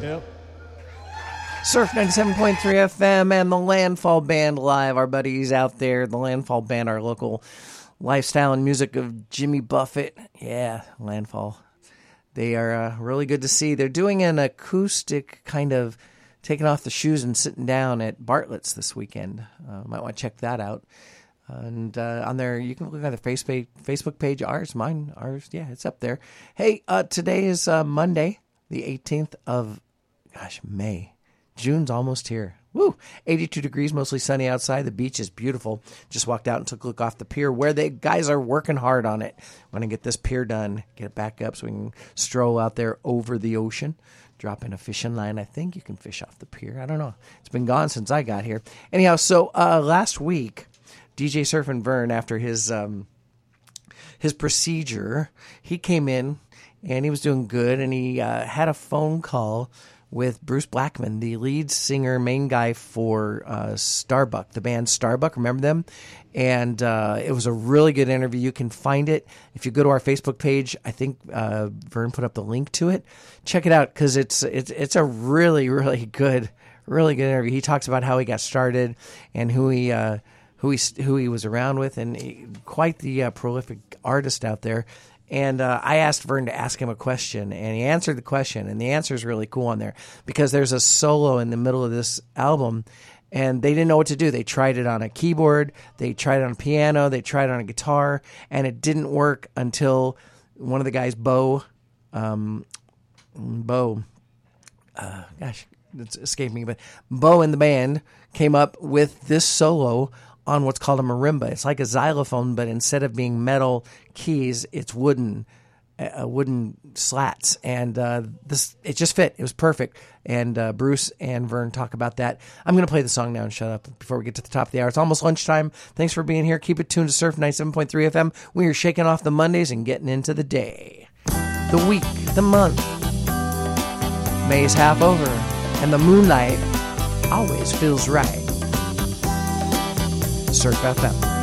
Yep. Surf 97.3 FM and the Landfall Band live. Our buddies out there, the Landfall Band, our local lifestyle and music of Jimmy Buffett. Yeah, Landfall. They are really good to see. They're doing an acoustic kind of taking off the shoes and sitting down at Bartlett's this weekend. Might want to check that out. And on there, you can look at the Facebook page. Ours, yeah, it's up there. Hey, today is Monday, the 18th of, May. June's almost here. Woo! 82 degrees, mostly sunny outside. The beach is beautiful. Just walked out and took a look off the pier where the guys are working hard on it. Want to get this pier done, get it back up so we can stroll out there over the ocean. Drop in a fishing line. I think you can fish off the pier. I don't know. It's been gone since I got here. Anyhow, so last week, DJ Surfin' Vern, after his procedure, he came in and he was doing good, and he had a phone call with Bruce Blackman, the lead singer, main guy for Starbuck, the band Starbuck. Remember them? And it was a really good interview. You can find it if you go to our Facebook page. I think Vern put up the link to it. Check it out because it's a really, really good interview. He talks about how he got started and who he was around with, and quite the prolific artist out there. And I asked Vern to ask him a question, and he answered the question, and the answer is really cool on there because there's a solo in the middle of this album, and they didn't know what to do. They tried it on a keyboard, they tried it on a piano, they tried it on a guitar, and it didn't work until one of the guys, it's escaped me, but Bo in the band came up with this solo on what's called a marimba. It's like a xylophone, but instead of being metal keys, it's wooden slats. And it just fit. It was perfect. And Bruce and Vern talk about that. I'm going to play the song now and shut up before we get to the top of the hour. It's almost lunchtime. Thanks for being here. Keep it tuned to Surf 97.3 FM. We are shaking off the Mondays and getting into the day, the week, the month. May's half over, and the moonlight always feels right. Surf FM.